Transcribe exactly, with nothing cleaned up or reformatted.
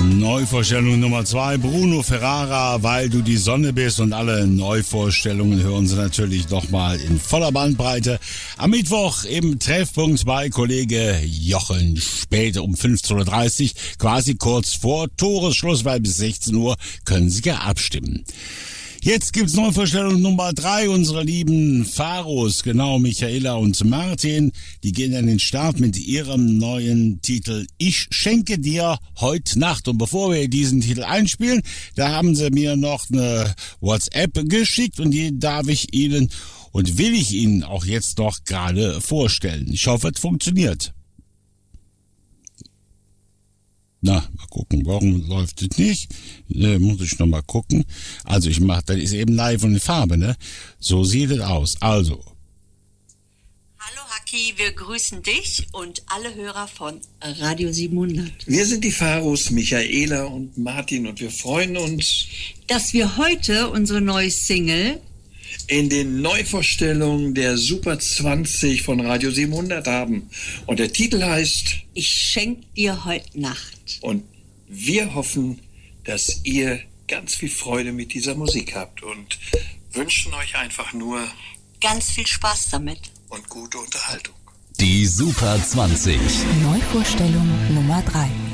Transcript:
Neuvorstellung Nummer zwei, Bruno Ferrara, weil du die Sonne bist, und alle Neuvorstellungen hören Sie natürlich nochmal in voller Bandbreite am Mittwoch im Treffpunkt bei Kollege Jochen später um fünfzehn Uhr dreißig, quasi kurz vor Toresschluss, weil bis sechzehn Uhr können Sie ja abstimmen. Jetzt gibt's Neuvorstellung Nummer drei, unsere lieben Pharos, genau, Michaela und Martin, die gehen an den Start mit ihrem neuen Titel Ich schenke dir heute Nacht. Und bevor wir diesen Titel einspielen, da haben sie mir noch eine WhatsApp geschickt, und die darf ich Ihnen und will ich Ihnen auch jetzt noch gerade vorstellen. Ich hoffe, es funktioniert. Na, mal gucken, warum läuft es nicht? Äh, muss ich noch mal gucken. Also ich mache, das ist eben live und in Farbe, ne? So sieht es aus. Also. Hallo Haki, wir grüßen dich und alle Hörer von Radio siebenhundert. Wir sind die Pharos, Michaela und Martin, und wir freuen uns, dass wir heute unsere neue Single in den Neuvorstellungen der Super zwanzig von Radio siebenhundert haben. Und der Titel heißt Ich schenk dir heute Nacht. Und wir hoffen, dass ihr ganz viel Freude mit dieser Musik habt und wünschen euch einfach nur ganz viel Spaß damit und gute Unterhaltung. Die Super zwanzig. Neuvorstellung Nummer drei.